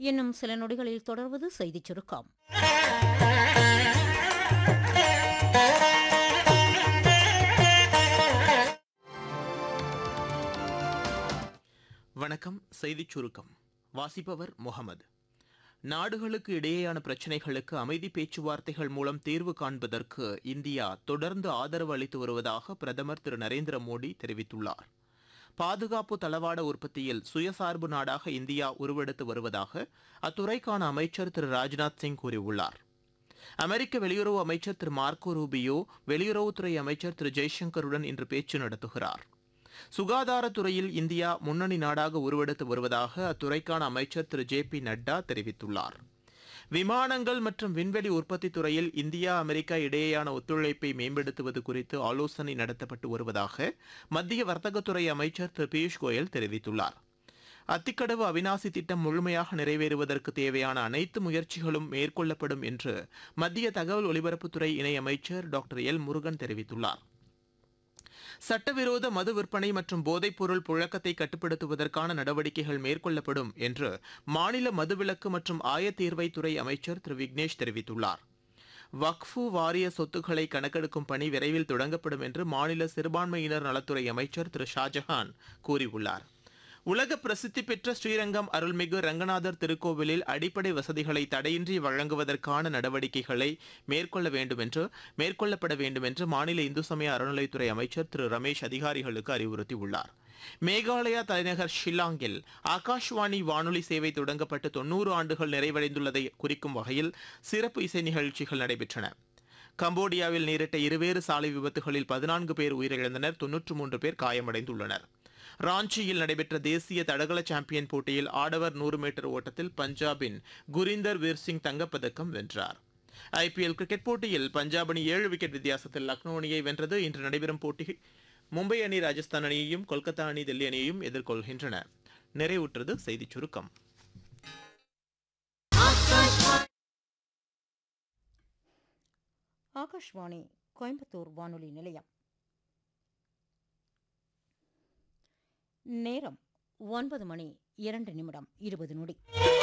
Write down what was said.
இன்னும் சில நொடிகளில் தொடர்வது செய்திச் சுருக்கம். வணக்கம். செய்திச் சுருக்கம் வாசிப்பவர் முகமது. நாடுகளுக்கு இடையேயான பிரச்சினைகளுக்கு அமைதி பேச்சுவார்த்தைகள் மூலம் தீர்வு காண்பதற்கு இந்தியா தொடர்ந்து ஆதரவு அளித்து வருவதாக பிரதமர் திரு நரேந்திர மோடி தெரிவித்துள்ளார். பாதுகாப்பு தளவாட உற்பத்தியில் சுயசார்பு நாடாக இந்தியா உருவெடுத்து வருவதாக அத்துறைக்கான அமைச்சர் திரு ராஜ்நாத் சிங் கூறியுள்ளார். அமெரிக்க வெளியுறவு அமைச்சர் திரு மார்க்கோ ரூபியோ வெளியுறவுத்துறை அமைச்சர் திரு ஜெய்சங்கருடன் இன்று பேச்சு நடத்துகிறார். சுகாதாரத்துறையில் இந்தியா முன்னணி நாடாக உருவெடுத்து வருவதாக அத்துறைக்கான அமைச்சர் திரு ஜே பி நட்டா தெரிவித்துள்ளார். விமானங்கள் மற்றும் விண்வெளி உற்பத்தி துறையில் இந்தியா அமெரிக்கா இடையேயான ஒத்துழைப்பை மேம்படுத்துவது குறித்து ஆலோசனை நடத்தப்பட்டு வருவதாக மத்திய வர்த்தகத்துறை அமைச்சர் திரு பியூஷ் கோயல் தெரிவித்துள்ளார். அத்திக்கடவு அவினாசி திட்டம் முழுமையாக நிறைவேறுவதற்கு தேவையான அனைத்து முயற்சிகளும் மேற்கொள்ளப்படும் என்று மத்திய தகவல் ஒலிபரப்புத்துறை இணையமைச்சர் டாக்டர் எல் முருகன் தெரிவித்துள்ளார். சட்டவிரோத மது விற்பனை மற்றும் போதைப்பொருள் புழக்கத்தை கட்டுப்படுத்துவதற்கான நடவடிக்கைகள் மேற்கொள்ளப்படும் என்று மாநில மதுவிலக்கு மற்றும் ஆயத்தீர்வைத்துறை அமைச்சர் திரு விக்னேஷ் தெரிவித்துள்ளார். வக்ஃபு வாரிய சொத்துக்களை கணக்கெடுக்கும் பணி விரைவில் தொடங்கப்படும் என்று மாநில சிறுபான்மையினர் நலத்துறை அமைச்சர் திரு ஷாஜஹான் கூறியுள்ளார். உலக பிரசித்தி பெற்ற ஸ்ரீரங்கம் அருள்மிகு ரங்கநாதர் திருக்கோவிலில் அடிப்படை வசதிகளை தடையின்றி வழங்குவதற்கான நடவடிக்கைகளை மேற்கொள்ளப்பட வேண்டும் என்று மாநில இந்து சமய அறநிலைத்துறை அமைச்சர் திரு ரமேஷ் அதிகாரிகளுக்கு அறிவுறுத்தியுள்ளார். மேகாலயா தலைநகர் ஷில்லாங்கில் ஆகாஷ்வாணி வானொலி சேவை தொடங்கப்பட்டு 90 ஆண்டுகள் நிறைவடைந்துள்ளதை குறிக்கும் வகையில் சிறப்பு இசை நிகழ்ச்சிகள் நடைபெற்றன. கம்போடியாவில் நேரிட்ட இருவேறு சாலை விபத்துகளில் 14 பேர் உயிரிழந்தனர், 93 பேர் காயமடைந்துள்ளனர். ராஞ்சியில் நடைபெற்ற தேசிய தடகள சாம்பியன் போட்டியில் ஆடவர் 100 மீட்டர் ஓட்டத்தில் பஞ்சாபின் குரிந்தர் வீர் சிங் தங்கப்பதக்கம் வென்றார். ஐபிஎல் கிரிக்கெட் போட்டியில் பஞ்சாப் அணி 7 விக்கெட் வித்தியாசத்தில் லக்னோ அணியை வென்றது. இன்று நடைபெறும் போட்டி மும்பை அணி ராஜஸ்தான் அணியையும், கொல்கத்தா அணி தில்லி அணியையும் எதிர்கொள்கின்றன. நிறைவுற்றது செய்திச் சுருக்கம். ஆகாஷ்வாணி கோயம்புத்தூர் வானொலி நிலையம். நேரம் 9:02 20